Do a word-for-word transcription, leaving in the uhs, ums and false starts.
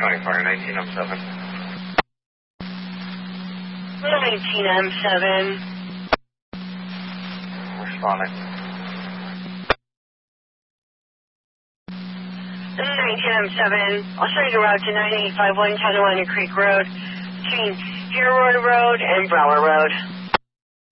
twenty-four, nineteen M seven. nineteen M seven. Responding. nineteen M seven. I'll show you the route to nine eight five one Catalina Creek Road between Dearwood Road and Brower Road.